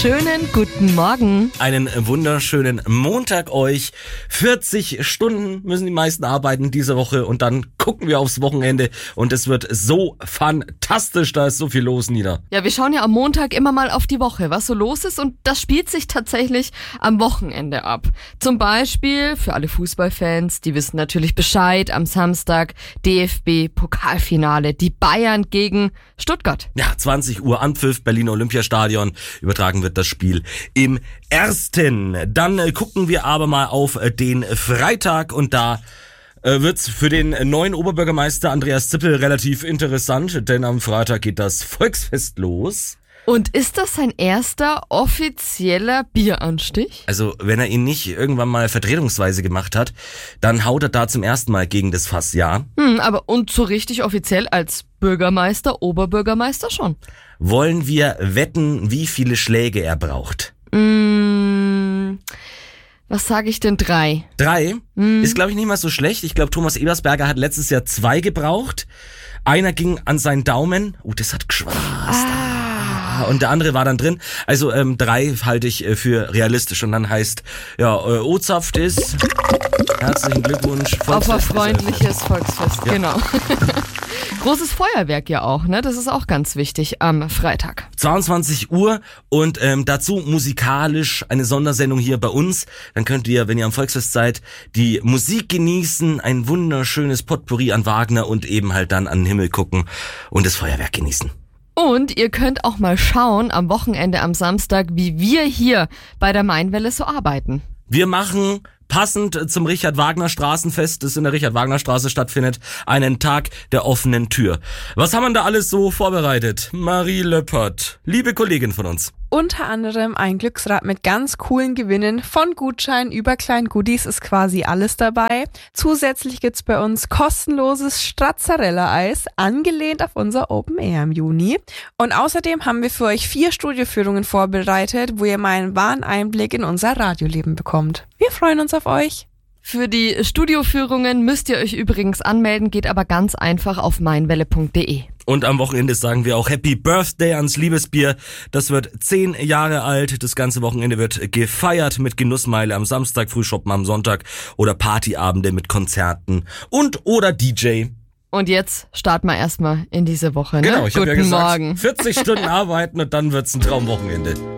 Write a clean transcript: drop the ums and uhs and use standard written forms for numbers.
Schönen guten Morgen. Einen wunderschönen Montag euch. 40 Stunden müssen die meisten arbeiten diese Woche und dann gucken wir aufs Wochenende und es wird so fantastisch, da ist so viel los, Nina. Ja, wir schauen ja am Montag immer mal auf die Woche, was so los ist, und das spielt sich tatsächlich am Wochenende ab. Zum Beispiel für alle Fußballfans, die wissen natürlich Bescheid, am Samstag DFB-Pokalfinale, die Bayern gegen Stuttgart. Ja, 20 Uhr Anpfiff, Berliner Olympiastadion, übertragen wird das Spiel im Ersten. Dann gucken wir aber mal auf den Freitag und da wird's für den neuen Oberbürgermeister Andreas Zippel relativ interessant, denn am Freitag geht das Volksfest los. Und ist das sein erster offizieller Bieranstich? Also wenn er ihn nicht irgendwann mal vertretungsweise gemacht hat, dann haut er da zum ersten Mal gegen das Fass, ja. Aber und so richtig offiziell als Bürgermeister, Oberbürgermeister schon. Wollen wir wetten, wie viele Schläge er braucht? Was sage ich denn? 3? 3? Ist, glaube ich, nicht mal so schlecht. Ich glaube, Thomas Ebersberger hat letztes Jahr 2 gebraucht. Einer ging an seinen Daumen. Das hat geschwast. Und der andere war dann drin. Also 3 halte ich für realistisch. Und dann heißt, ja, O-Zapft ist, herzlichen Glückwunsch. Auf ein freundliches Volksfest, Ja. Genau. Großes Feuerwerk ja auch, ne? Das ist auch ganz wichtig am Freitag. 22 Uhr und dazu musikalisch eine Sondersendung hier bei uns. Dann könnt ihr, wenn ihr am Volksfest seid, die Musik genießen, ein wunderschönes Potpourri an Wagner und eben halt dann an den Himmel gucken und das Feuerwerk genießen. Und ihr könnt auch mal schauen am Wochenende, am Samstag, wie wir hier bei der Mainwelle so arbeiten. Wir machen passend zum Richard-Wagner-Straßenfest, das in der Richard-Wagner-Straße stattfindet, einen Tag der offenen Tür. Was haben wir da alles so vorbereitet? Marie Löppert, liebe Kollegin von uns. Unter anderem ein Glücksrad mit ganz coolen Gewinnen, von Gutscheinen über kleinen Goodies ist quasi alles dabei. Zusätzlich gibt's bei uns kostenloses Stracciatella-Eis, angelehnt auf unser Open Air im Juni. Und außerdem haben wir für euch 4 Studioführungen vorbereitet, wo ihr mal einen wahren Einblick in unser Radioleben bekommt. Wir freuen uns auf euch. Für die Studioführungen müsst ihr euch übrigens anmelden, geht aber ganz einfach auf meinwelle.de. Und am Wochenende sagen wir auch Happy Birthday ans Liebesbier. Das wird 10 Jahre alt. Das ganze Wochenende wird gefeiert mit Genussmeile am Samstag, Frühschoppen am Sonntag oder Partyabende mit Konzerten und oder DJ. Und jetzt starten wir erstmal in diese Woche, ne? Genau, ich habe ja gesagt, Morgen. 40 Stunden arbeiten und dann wird's ein Traumwochenende.